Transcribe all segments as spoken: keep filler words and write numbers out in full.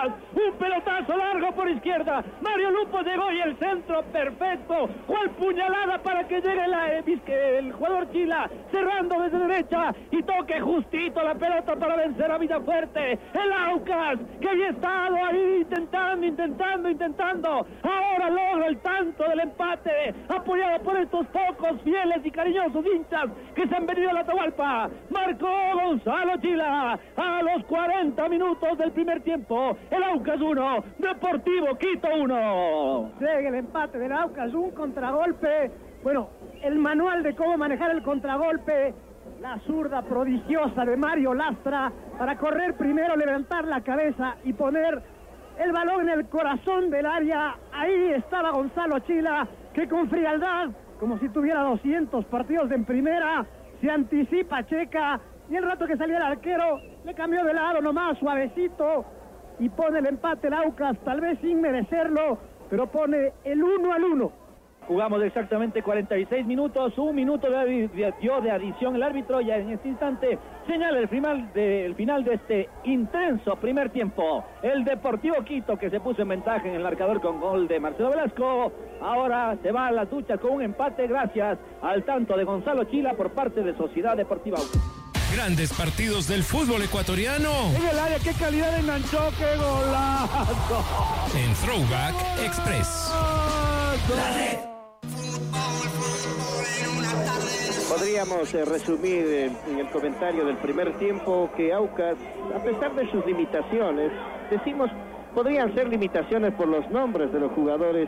Aucas. Un pelotazo largo por izquierda. Mario Lupo llegó y el centro perfecto. ¿Cuál puñalada para que llegue la, eh, el jugador Chila? Cerrando desde derecha y toque justito la pelota para vencer a Villafuerte. El Aucas que había estado ahí intentando, intentando, intentando. Ahora logra el tanto del empate, apoyado por estos pocos fieles y cariñosos hinchas que se han venido a la Atahualpa. Marcó Gonzalo Chila a los cuarenta minutos del primer tiempo. El Aucas uno, Deportivo Quito uno. Llega el empate del Aucas, un contragolpe. Bueno, el manual de cómo manejar el contragolpe. La zurda prodigiosa de Mario Lastra para correr primero, levantar la cabeza y poner el balón en el corazón del área. Ahí estaba Gonzalo Chila, que con frialdad, como si tuviera doscientos partidos en primera, se anticipa Checa, y el rato que salía el arquero le cambió de lado nomás, suavecito, y pone el empate el Aucas, tal vez sin merecerlo, pero pone el uno al uno. Jugamos exactamente cuarenta y seis minutos, un minuto de, de, dio de adición el árbitro, ya en este instante señala el final, de, el final de este intenso primer tiempo. El Deportivo Quito, que se puso en ventaja en el marcador con gol de Marcelo Velasco, ahora se va a las duchas con un empate gracias al tanto de Gonzalo Chila por parte de Sociedad Deportiva Aucas. Grandes partidos del fútbol ecuatoriano. En el área, qué calidad de enganchó, qué golazo. En Throwback Express. Podríamos eh, resumir eh, en el comentario del primer tiempo que Aucas, a pesar de sus limitaciones, decimos, podrían ser limitaciones por los nombres de los jugadores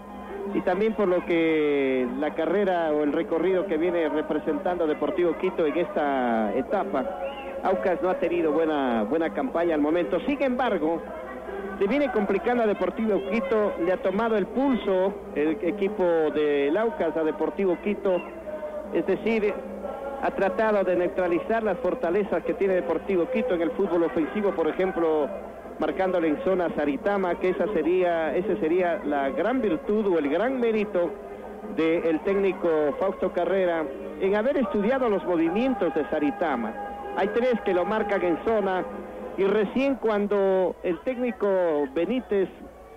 y también por lo que la carrera o el recorrido que viene representando Deportivo Quito en esta etapa. Aucas no ha tenido buena, buena campaña al momento. Sin embargo, se viene complicando a Deportivo Quito, le ha tomado el pulso el equipo del Aucas a Deportivo Quito, es decir, ha tratado de neutralizar las fortalezas que tiene Deportivo Quito en el fútbol ofensivo, por ejemplo, marcándole en zona a Saritama, que esa sería, ese sería la gran virtud o el gran mérito del técnico Fausto Carrera, en haber estudiado los movimientos de Saritama. Hay tres que lo marcan en zona, y recién cuando el técnico Benítez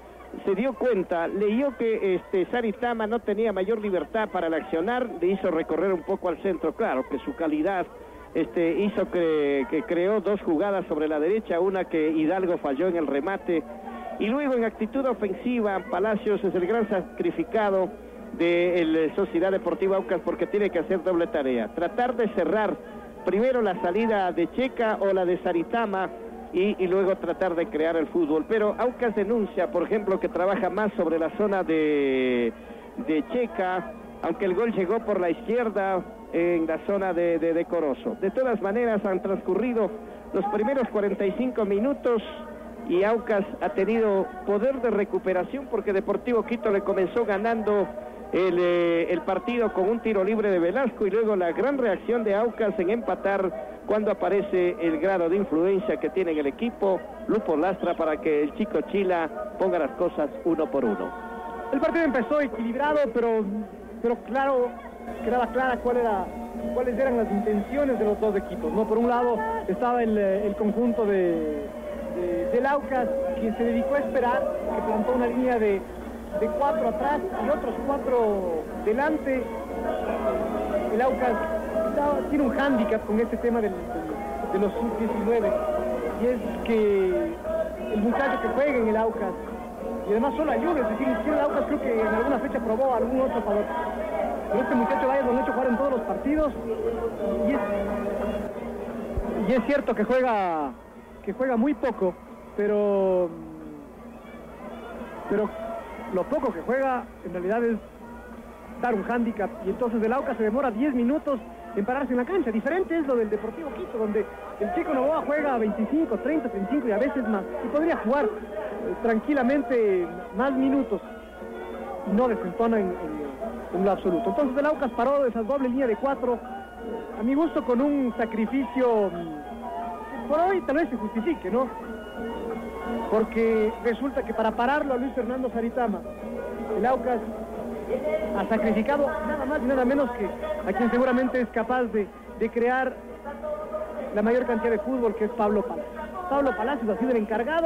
se dio cuenta, leyó que este Saritama no tenía mayor libertad para el accionar, le hizo recorrer un poco al centro. Claro que su calidad este, hizo que, que creó dos jugadas sobre la derecha, una que Hidalgo falló en el remate, y luego en actitud ofensiva Palacios es el gran sacrificado de la Sociedad Deportiva Aucas, porque tiene que hacer doble tarea, tratar de cerrar primero la salida de Checa o la de Saritama, Y, y luego tratar de crear el fútbol. Pero Aucas denuncia, por ejemplo, que trabaja más sobre la zona de, de Checa, aunque el gol llegó por la izquierda en la zona de, de, de Corozo. De todas maneras, han transcurrido los primeros cuarenta y cinco minutos y Aucas ha tenido poder de recuperación, porque Deportivo Quito le comenzó ganando el, eh, el partido con un tiro libre de Velasco, y luego la gran reacción de Aucas en empatar cuando aparece el grado de influencia que tiene en el equipo Lupo Lastra para que el chico Chila ponga las cosas uno por uno. El partido empezó equilibrado, pero, pero claro, quedaba clara cuál era, cuáles eran las intenciones de los dos equipos, ¿no? Por un lado estaba el, el conjunto de, de, del Aucas, que se dedicó a esperar, que plantó una línea de, de cuatro atrás y otros cuatro delante. El Aucas tiene un hándicap con este tema del, del, de los sub diecinueve, y es que el muchacho que juega en el Aucas, y además solo ayuda, es decir, el Aucas creo que en alguna fecha probó algún otro jugador, pero este muchacho vaya, lo han hecho jugar en todos los partidos, y es, y es cierto que juega que juega muy poco, pero pero lo poco que juega en realidad es dar un hándicap, y entonces el Aucas se demora diez minutos en pararse en la cancha. Diferente es lo del Deportivo Quito, donde el chico Novoa juega veinticinco, treinta, treinta y cinco y a veces más, y podría jugar eh, tranquilamente más minutos, y no desentona en, en, en lo absoluto. Entonces el Aucas paró de esa doble línea de cuatro, a mi gusto con un sacrificio que por hoy tal vez se justifique, ¿no? Porque resulta que para pararlo a Luis Fernando Saritama, el Aucas ha sacrificado nada más y nada menos que a quien seguramente es capaz de, de crear la mayor cantidad de fútbol, que es Pablo Palacios. Pablo Palacios ha sido el encargado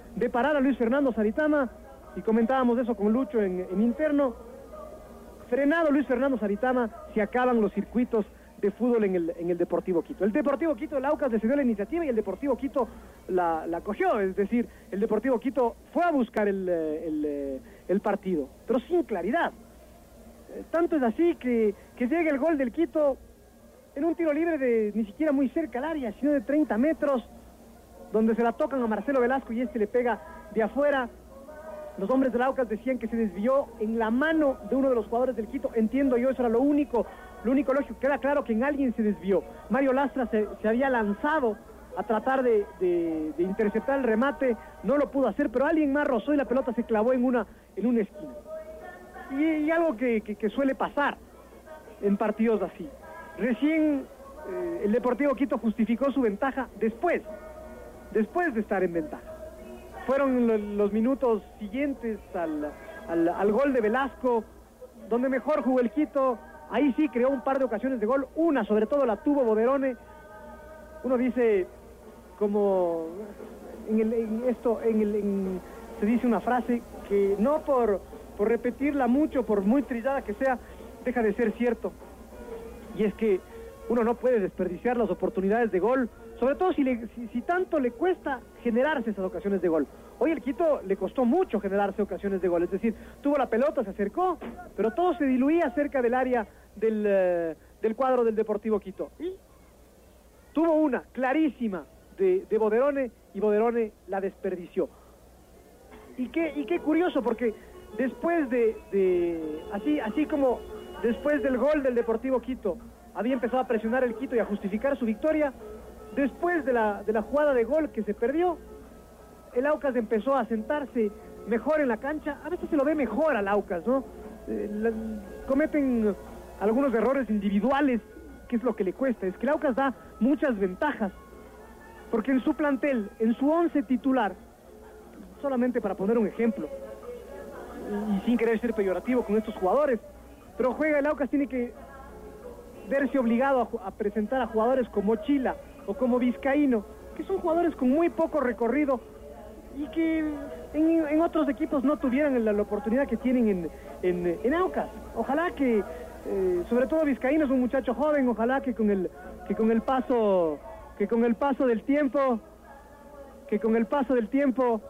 de parar a Luis Fernando Saritama, y comentábamos eso con Lucho en, en interno. Frenado Luis Fernando Saritama, se acaban los circuitos de fútbol en el, en el Deportivo Quito. El Deportivo Quito, el Aucas decidió la iniciativa y el Deportivo Quito la, la cogió, es decir, el Deportivo Quito fue a buscar el, el, el partido, pero sin claridad. Tanto es así que, que llega el gol del Quito en un tiro libre de ni siquiera muy cerca al área, sino de treinta metros, donde se la tocan a Marcelo Velasco y este le pega de afuera. Los hombres del Aucas decían que se desvió en la mano de uno de los jugadores del Quito. Entiendo yo, eso era lo único, lo único lógico. Queda claro que en alguien se desvió. Mario Lastra se, se había lanzado a tratar de, de, de interceptar el remate, no lo pudo hacer, pero alguien más rozó y la pelota se clavó en una, en una esquina. Y, y algo que, que, que suele pasar en partidos así. Recién eh, el Deportivo Quito justificó su ventaja después, después de estar en ventaja. Fueron lo, los minutos siguientes al, al, al gol de Velasco, donde mejor jugó el Quito. Ahí sí creó un par de ocasiones de gol, una sobre todo la tuvo Boderone. Uno dice, como en, el, en esto, en el, en, se dice una frase que no por, por repetirla mucho, por muy trillada que sea, deja de ser cierto. Y es que uno no puede desperdiciar las oportunidades de gol, sobre todo si, le, si, si tanto le cuesta generarse esas ocasiones de gol. Hoy el Quito le costó mucho generarse ocasiones de gol, es decir, tuvo la pelota, se acercó, pero todo se diluía cerca del área del, uh, del cuadro del Deportivo Quito. Y tuvo una clarísima de, de Boderone, y Boderone la desperdició. Y qué, y qué curioso, porque después de, de así, así como después del gol del Deportivo Quito había empezado a presionar el Quito y a justificar su victoria, después de la, de la jugada de gol que se perdió, el Aucas empezó a sentarse mejor en la cancha. A veces se lo ve mejor al Aucas, ¿no? Eh, la, cometen algunos errores individuales, que es lo que le cuesta. Es que el Aucas da muchas ventajas, porque en su plantel, en su once titular, solamente para poner un ejemplo, y sin querer ser peyorativo con estos jugadores, pero juega el Aucas, tiene que verse obligado a, a presentar a jugadores como Chila o como Vizcaíno, que son jugadores con muy poco recorrido y que en, en otros equipos no tuvieran la, la oportunidad que tienen en, en, en Aucas. Ojalá que, eh, sobre todo Vizcaíno es un muchacho joven, ojalá que con el que con el paso que con el paso del tiempo que con el paso del tiempo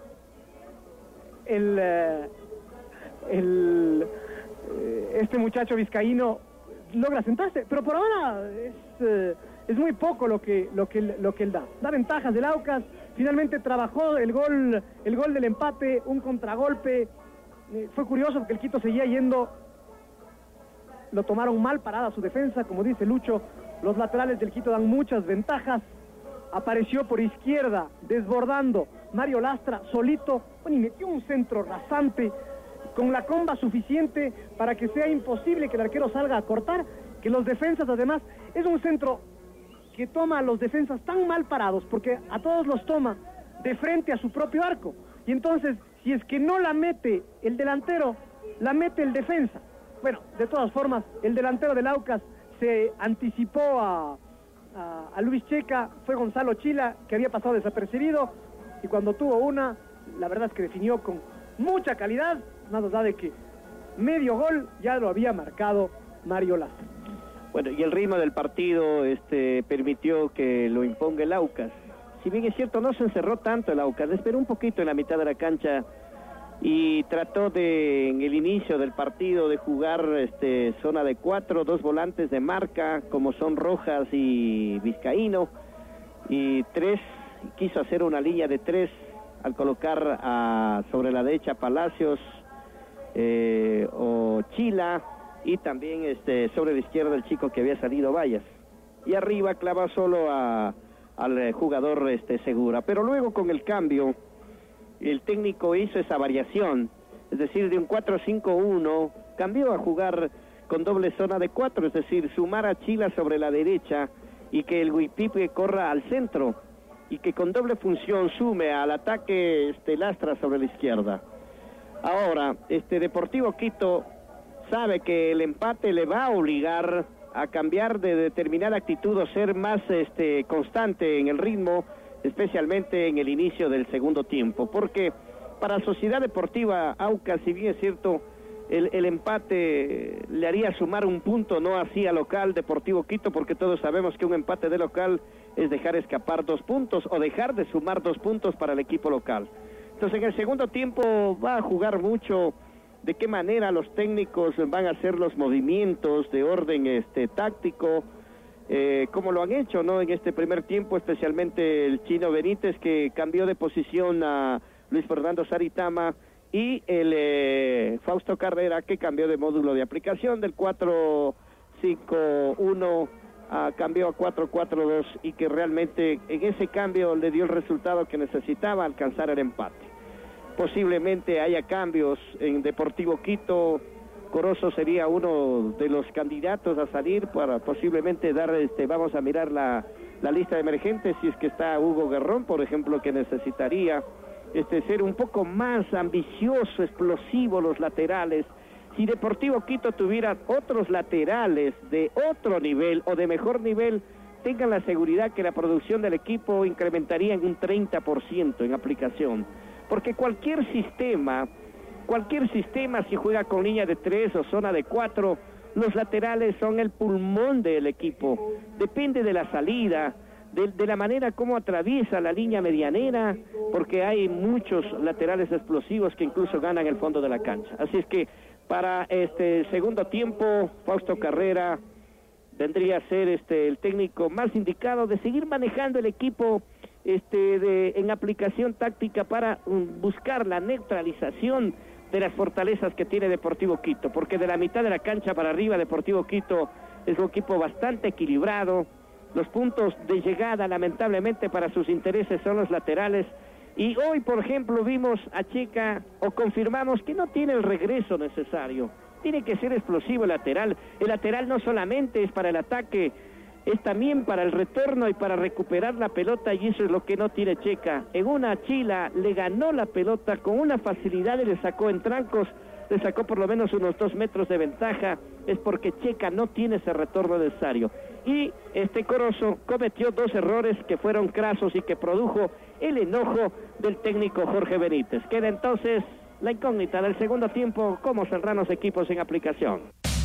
el eh, el eh, este muchacho Vizcaíno logra sentarse, pero por ahora es eh, es muy poco lo que lo que lo que él da. Da ventajas del Aucas. Finalmente trabajó el gol el gol del empate, un contragolpe. Eh, fue curioso porque el Quito seguía yendo. Lo tomaron mal parada su defensa, como dice Lucho. Los laterales del Quito dan muchas ventajas. Apareció por izquierda, desbordando Mario Lastra solito, bueno, y metió un centro rasante con la comba suficiente para que sea imposible que el arquero salga a cortar, que los defensas además, es un centro que toma a los defensas tan mal parados, porque a todos los toma de frente a su propio arco, y entonces, si es que no la mete el delantero, la mete el defensa. Bueno, de todas formas, el delantero del Aucas se anticipó a, a, a Luis Checa, fue Gonzalo Chila, que había pasado desapercibido, y cuando tuvo una, la verdad es que definió con mucha calidad, nada da de que medio gol ya lo había marcado Mario Lastra. Bueno, y el ritmo del partido este, permitió que lo imponga el Aucas. Si bien es cierto, no se encerró tanto el Aucas, esperó un poquito en la mitad de la cancha y trató de, en el inicio del partido, de jugar este, zona de cuatro, dos volantes de marca, como son Rojas y Vizcaíno, y tres, quiso hacer una línea de tres al colocar a, sobre la derecha Palacios eh, o Chila, y también este, sobre la izquierda el chico que había salido Vallas, y arriba clava solo a, al jugador este, Segura. Pero luego con el cambio el técnico hizo esa variación, es decir, de un cuatro cinco uno cambió a jugar con doble zona de cuatro, es decir, sumar a Chila sobre la derecha y que el Huipipe corra al centro, y que con doble función sume al ataque este, Lastra sobre la izquierda. Ahora, este Deportivo Quito sabe que el empate le va a obligar a cambiar de determinada actitud o ser más este, constante en el ritmo, especialmente en el inicio del segundo tiempo, porque para Sociedad Deportiva Aucas, si bien es cierto, el, el empate le haría sumar un punto, no hacía local Deportivo Quito, porque todos sabemos que un empate de local es dejar escapar dos puntos o dejar de sumar dos puntos para el equipo local. Entonces en el segundo tiempo va a jugar mucho de qué manera los técnicos van a hacer los movimientos de orden este táctico, eh, como lo han hecho, ¿no? En este primer tiempo, especialmente el Chino Benítez, que cambió de posición a Luis Fernando Saritama, y el eh, Fausto Carrera, que cambió de módulo de aplicación del cuatro cinco uno a cambió a cuatro cuatro dos, y que realmente en ese cambio le dio el resultado que necesitaba, alcanzar el empate. Posiblemente haya cambios en Deportivo Quito. Corozo sería uno de los candidatos a salir para posiblemente dar, este, vamos a mirar la, la lista de emergentes, si es que está Hugo Guerrón, por ejemplo, que necesitaría este, ser un poco más ambicioso, explosivo los laterales. Si Deportivo Quito tuviera otros laterales de otro nivel o de mejor nivel, tengan la seguridad que la producción del equipo incrementaría en un treinta por ciento en aplicación. Porque cualquier sistema, cualquier sistema, si juega con línea de tres o zona de cuatro, los laterales son el pulmón del equipo. Depende de la salida, de, de la manera como atraviesa la línea medianera, porque hay muchos laterales explosivos que incluso ganan el fondo de la cancha. Así es que para este segundo tiempo, Fausto Carrera vendría a ser este el técnico más indicado de seguir manejando el equipo este de en aplicación táctica para um, buscar la neutralización de las fortalezas que tiene Deportivo Quito, porque de la mitad de la cancha para arriba Deportivo Quito es un equipo bastante equilibrado. Los puntos de llegada, lamentablemente para sus intereses, son los laterales. Y hoy, por ejemplo, vimos a Checa, o confirmamos que no tiene el regreso necesario. Tiene que ser explosivo el lateral. El lateral no solamente es para el ataque, es también para el retorno y para recuperar la pelota, y eso es lo que no tiene Checa. En una chila le ganó la pelota con una facilidad y le sacó en trancos, le sacó por lo menos unos dos metros de ventaja. Es porque Checa no tiene ese retorno necesario. Y este Corozo cometió dos errores que fueron crasos y que produjo el enojo del técnico Jorge Benítez. Queda entonces la incógnita del segundo tiempo, cómo saldrán los equipos en aplicación.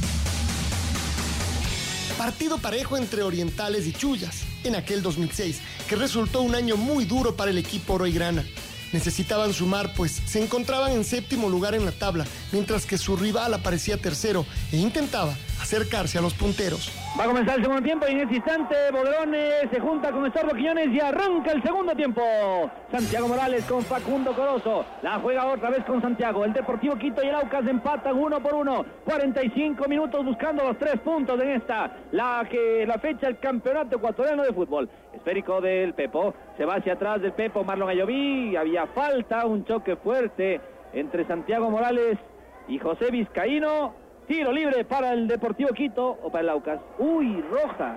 Partido parejo entre Orientales y Chullas en aquel dos mil seis, que resultó un año muy duro para el equipo oro y grana. Necesitaban sumar, pues se encontraban en séptimo lugar en la tabla, mientras que su rival aparecía tercero e intentaba acercarse a los punteros. Va a comenzar el segundo tiempo y en ese instante Bodrones se junta con Estorbo Quiñones y arranca el segundo tiempo. Santiago Morales con Facundo Corozo. La juega otra vez con Santiago. El Deportivo Quito y el Aucas empatan uno por uno. cuarenta y cinco minutos buscando los tres puntos en esta, la, que, la fecha del campeonato ecuatoriano de fútbol. Esférico del Pepo. Se va hacia atrás del Pepo. Marlon Ayoví. Había falta, un choque fuerte entre Santiago Morales y José Vizcaíno. Tiro libre para el Deportivo Quito o para el Aucas. Uy, roja.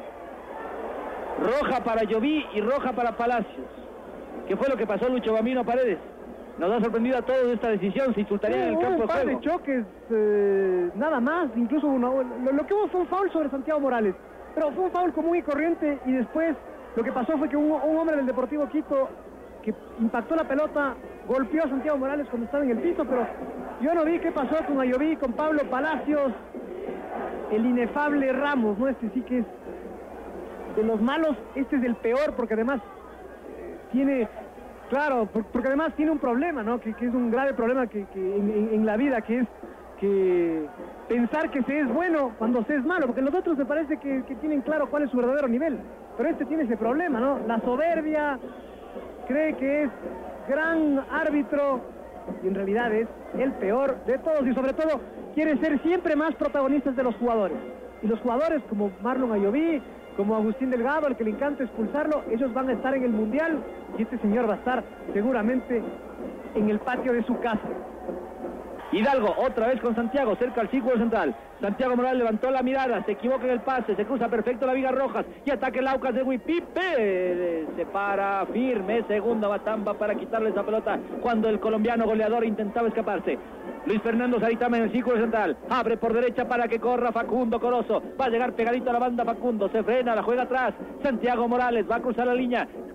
Roja para Lloví y roja para Palacios. ¿Qué fue lo que pasó, Lucho Bambino Paredes? Nos ha sorprendido a todos esta decisión. Se insultaría en el campo de juego. Un par de choques, eh, nada más. Incluso una, lo, lo que hubo fue un foul sobre Santiago Morales. Pero fue un foul común y corriente. Y después lo que pasó fue que un, un hombre del Deportivo Quito que impactó la pelota, golpeó a Santiago Morales cuando estaba en el piso, pero yo no vi qué pasó con Ayoví, con Pablo Palacios, el inefable Ramos, ¿no? Este sí que es de los malos, este es el peor, porque además eh, tiene, claro, por, porque además tiene un problema, ¿no? Que, que es un grave problema que, que en, en, en la vida, que es que pensar que se es bueno cuando se es malo, porque los otros me parece que, que tienen claro cuál es su verdadero nivel, pero este tiene ese problema, ¿no? La soberbia, cree que es gran árbitro y en realidad es el peor de todos, y sobre todo quiere ser siempre más protagonistas de los jugadores, y los jugadores como Marlon Ayoví, como Agustín Delgado, al que le encanta expulsarlo, ellos van a estar en el Mundial y este señor va a estar seguramente en el patio de su casa. Hidalgo, otra vez con Santiago, cerca al círculo central. Santiago Morales levantó la mirada, se equivoca en el pase, se cruza perfecto la Viga Rojas y ataca el Aucas de Huipipe. Se para firme, segunda batamba para quitarle esa pelota cuando el colombiano goleador intentaba escaparse. Luis Fernando Saritama en el círculo central, abre por derecha para que corra Facundo Corozo, va a llegar pegadito a la banda Facundo, se frena, la juega atrás, Santiago Morales va a cruzar la línea,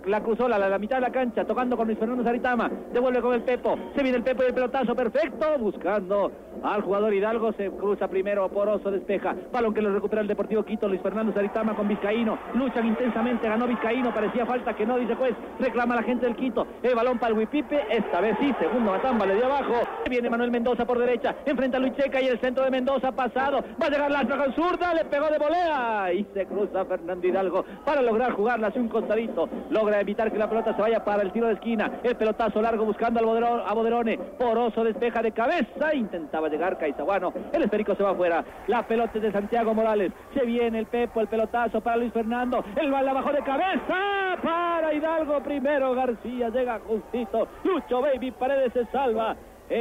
la cruzó la, la, la mitad de la cancha, tocando con Luis Fernando Saritama, devuelve con el Pepo, se viene el Pepo y el pelotazo perfecto, buscando al jugador Hidalgo, se cruza primero, Poroso despeja, balón que lo recupera el Deportivo Quito, Luis Fernando Saritama con Vizcaíno, luchan intensamente, ganó Vizcaíno, parecía falta que no, dice juez, reclama la gente del Quito, el balón para el Huipipe, esta vez sí, segundo Matamba, le dio abajo, viene Manuel Mendoza por derecha, enfrenta a Luis Checa y el centro de Mendoza pasado, va a llegar Lastra con zurda, le pegó de volea y se cruza Fernando Hidalgo para lograr jugarla hacia un costadito, logra evitar que la pelota se vaya para el tiro de esquina, el pelotazo largo buscando al Boderone, a Boderone, Poroso despeja de cabeza, intentaba llegar Caizaguano, el esférico se va afuera, la pelota es de Santiago Morales, se viene el Pepo, el pelotazo para Luis Fernando, el bal abajo de cabeza para Hidalgo, primero García, llega justito, Lucho Baby Paredes se salva,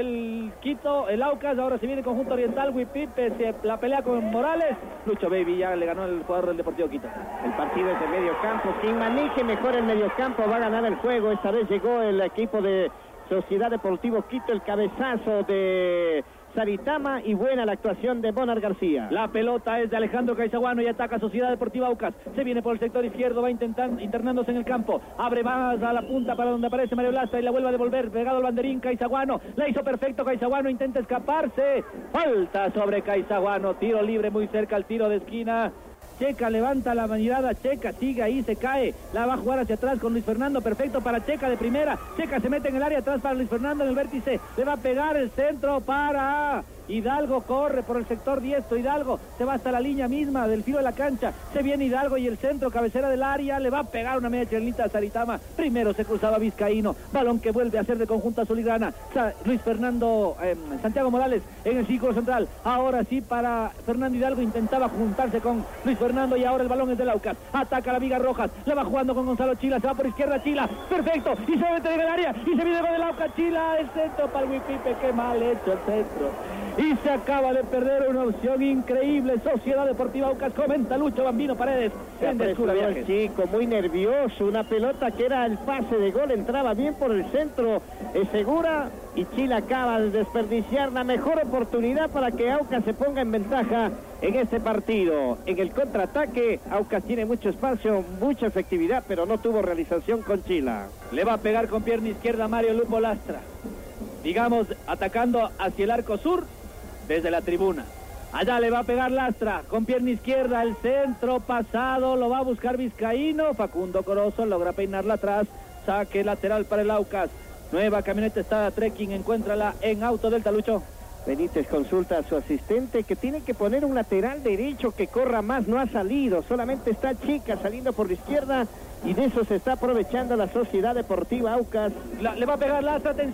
el Quito, el Aucas, ahora se viene conjunto oriental, Huipipe, se la pelea con Morales, Lucho Baby ya le ganó el jugador del Deportivo Quito. El partido es de medio campo, quien maneje mejor el medio campo va a ganar el juego, esta vez llegó el equipo de Sociedad Deportivo Quito, el cabezazo de Saritama y buena la actuación de Bonar García. La pelota es de Alejandro Caizaguano y ataca Sociedad Deportiva Aucas. Se viene por el sector izquierdo, va intentando, internándose en el campo. Abre más a la punta para donde aparece Mario Lastra y la vuelve a devolver. Pegado al banderín Caizaguano. La hizo perfecto Caizaguano, intenta escaparse. Falta sobre Caizaguano. Tiro libre muy cerca al tiro de esquina. Checa levanta la mirada, Checa sigue ahí, se cae, la va a jugar hacia atrás con Luis Fernando, perfecto para Checa de primera, Checa se mete en el área atrás para Luis Fernando en el vértice, le va a pegar el centro para Hidalgo, corre por el sector diestro, Hidalgo se va hasta la línea misma del filo de la cancha, se viene Hidalgo y el centro, cabecera del área, le va a pegar una media chelnita a Saritama, primero se cruzaba Vizcaíno, balón que vuelve a ser de conjunto azulgrana, Luis Fernando, eh, Santiago Morales en el círculo central, ahora sí para Fernando Hidalgo, intentaba juntarse con Luis Fernando y ahora el balón es del Aucas, ataca la Viga Rojas, la va jugando con Gonzalo Chila, se va por izquierda Chila, perfecto, y se mete en el área, y se viene con el Aucas Chila, el centro para el Huipipe, qué mal hecho el centro. Y se acaba de perder una opción increíble. Sociedad Deportiva Aucas, comenta Lucho Bambino Paredes. Se apresuró el chico, muy nervioso. Una pelota que era el pase de gol, entraba bien por el centro. Es segura y Chile acaba de desperdiciar la mejor oportunidad para que Aucas se ponga en ventaja en este partido. En el contraataque, Aucas tiene mucho espacio, mucha efectividad, pero no tuvo realización con Chile. Le va a pegar con pierna izquierda Mario Lupo Lastra. Digamos, atacando hacia el arco sur. Desde la tribuna, allá le va a pegar Lastra, con pierna izquierda, el centro pasado, lo va a buscar Vizcaíno, Facundo Corozo logra peinarla atrás, saque lateral para el Aucas, nueva camioneta está trekking, encuéntrala en Auto del Talucho. Benítez consulta a su asistente que tiene que poner un lateral derecho que corra más, no ha salido, solamente está Chica saliendo por la izquierda y de eso se está aprovechando la Sociedad Deportiva Aucas. La, le va a pegar Lastra, atención.